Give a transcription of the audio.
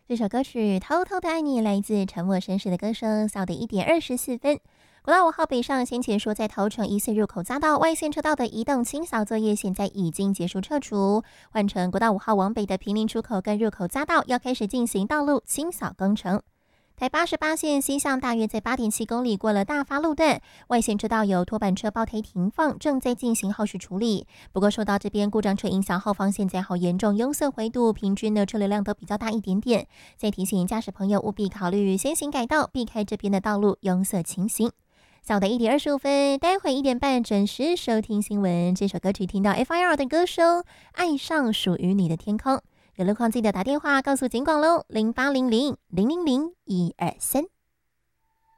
这首歌曲《偷偷的爱你》来自沉默绅士的歌声，扫的1点24分。国道5号北上先前说在头城1线入口匝道外线车道的移动清扫作业，现在已经结束撤除，换成国道5号往北的坪林出口跟入口匝道要开始进行道路清扫工程。台88线西向大约在8.7公里过了大发路段，外线车道有拖板车爆胎停放，正在进行后续处理。不过受到这边故障车影响，后方现在好严重拥塞回堵，平均的车流量都比较大一点点。再提醒驾驶朋友务必考虑先行改道，避开这边的道路拥塞情形。早的1点25分，待会1点半准时收听新闻。这首歌曲听到 FIR 的歌声《爱上属于你的天空》。有路况记得打电话告诉警广喽，0800 000 123。